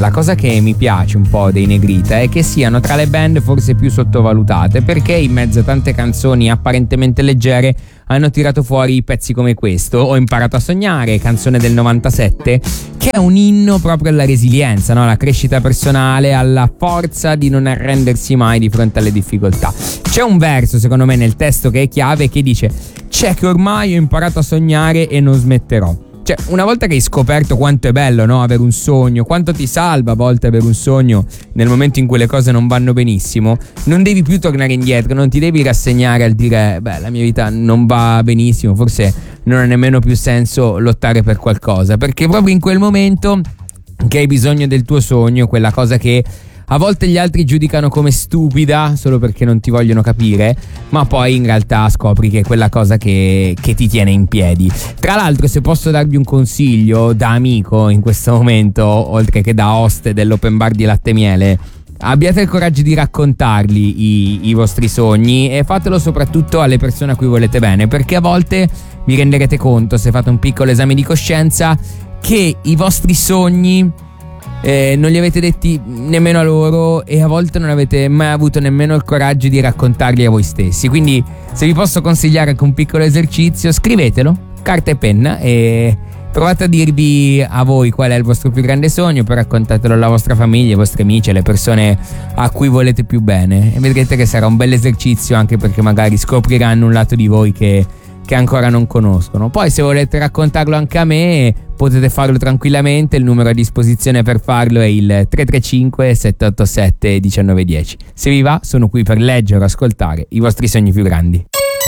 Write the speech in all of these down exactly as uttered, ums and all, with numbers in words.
la cosa che mi piace un po' dei Negrita è che siano tra le band forse più sottovalutate, perché in mezzo a tante canzoni apparentemente leggere hanno tirato fuori pezzi come questo. Ho imparato a sognare, canzone del novantasette, che è un inno proprio alla resilienza, no? Alla crescita personale, alla forza di non arrendersi mai di fronte alle difficoltà. C'è un verso secondo me nel testo che è chiave, che dice: c'è che ormai ho imparato a sognare e non smetterò. Cioè, una volta che hai scoperto quanto è bello, no, avere un sogno, quanto ti salva a volte avere un sogno nel momento in cui le cose non vanno benissimo, non devi più tornare indietro, non ti devi rassegnare al dire beh, la mia vita non va benissimo, forse non ha nemmeno più senso lottare per qualcosa, perché proprio in quel momento che hai bisogno del tuo sogno, quella cosa che a volte gli altri giudicano come stupida solo perché non ti vogliono capire, ma poi in realtà scopri che è quella cosa che, che ti tiene in piedi. Tra l'altro, se posso darvi un consiglio da amico in questo momento, oltre che da oste dell'Open Bar di Latte Miele, abbiate il coraggio di raccontarli i, i vostri sogni, e fatelo soprattutto alle persone a cui volete bene, perché a volte vi renderete conto, se fate un piccolo esame di coscienza, che i vostri sogni Eh, non li avete detti nemmeno a loro, e a volte non avete mai avuto nemmeno il coraggio di raccontarli a voi stessi. Quindi, se vi posso consigliare anche un piccolo esercizio, scrivetelo, carta e penna, e provate a dirvi a voi qual è il vostro più grande sogno, poi raccontatelo alla vostra famiglia, ai vostri amici, alle persone a cui volete più bene, e vedrete che sarà un bel esercizio, anche perché magari scopriranno un lato di voi che che ancora non conoscono. Poi, se volete raccontarlo anche a me, potete farlo tranquillamente. Il numero a disposizione per farlo è il tre tre cinque sette otto sette uno nove uno zero. Se vi va, sono qui per leggere o ascoltare i vostri sogni più grandi.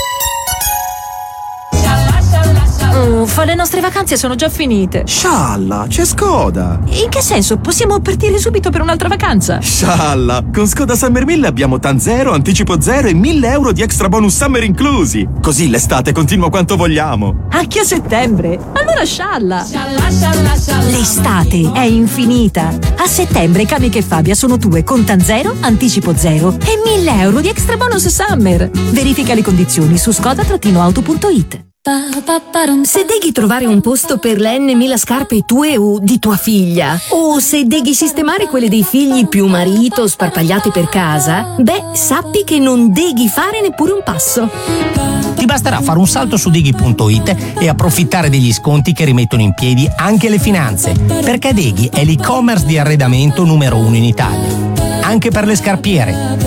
Uffa, le nostre vacanze sono già finite. Scialla, c'è Skoda. In che senso? Possiamo partire subito per un'altra vacanza? Scialla, con Skoda Summer mille abbiamo TAN zero, anticipo zero e mille euro di extra bonus summer inclusi. Così l'estate continua quanto vogliamo. Anche a settembre? Allora scialla. L'estate è infinita. A settembre Camiche e Fabia sono tue con TAN zero, anticipo zero e mille euro di extra bonus summer. Verifica le condizioni su skoda auto punto it. Se devi trovare un posto per le N mila scarpe tue o di tua figlia, o se devi sistemare quelle dei figli più marito sparpagliate per casa, beh, sappi che non devi fare neppure un passo. Ti basterà fare un salto su Deghi punto it e approfittare degli sconti che rimettono in piedi anche le finanze, perché Deghi è l'e-commerce di arredamento numero uno in Italia. Anche per le scarpiere.